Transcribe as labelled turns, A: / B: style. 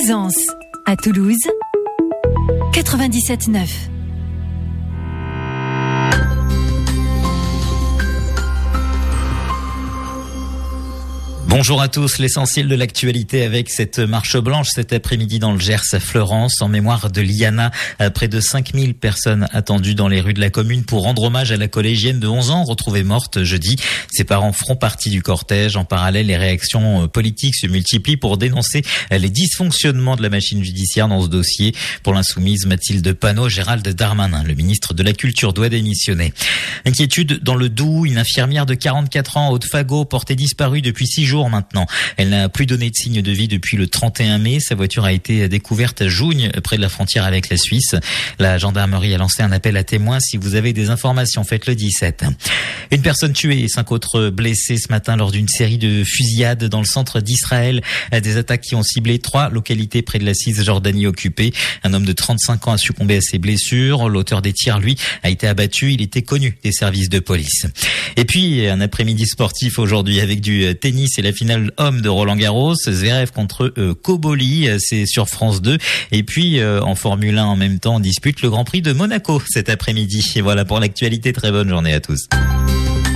A: Plaisance, à Toulouse, 97.9.
B: Bonjour à tous, l'essentiel de l'actualité avec cette marche blanche cet après-midi dans le Gers à Fleurance en mémoire de Liana. Près de 5000 personnes attendues dans les rues de la commune pour rendre hommage à la collégienne de 11 ans retrouvée morte jeudi. Ses parents feront partie du cortège. En parallèle, les réactions politiques se multiplient pour dénoncer les dysfonctionnements de la machine judiciaire dans ce dossier. Pour l'insoumise Mathilde Panot, Gérald Darmanin, le ministre de la Culture, doit démissionner. Inquiétude dans le Doubs, une infirmière de 44 ans, Haute-Fagot, portée disparue depuis 6 jours maintenant. Elle n'a plus donné de signe de vie depuis le 31 mai. Sa voiture a été découverte à Jougnes, près de la frontière avec la Suisse. La gendarmerie a lancé un appel à témoins. Si vous avez des informations, faites-le 17. Une personne tuée et 5 autres blessés ce matin lors d'une série de fusillades dans le centre d'Israël. Des attaques qui ont ciblé 3 localités près de la Cisjordanie occupée. Un homme de 35 ans a succombé à ses blessures. L'auteur des tirs, lui, a été abattu. Il était connu des services de police. Et puis, un après-midi sportif aujourd'hui avec du tennis et la finale homme de Roland-Garros, Zverev contre Koboli, c'est sur France 2. Et puis en Formule 1 en même temps, on dispute le Grand Prix de Monaco cet après-midi. Et voilà pour l'actualité, très bonne journée à tous.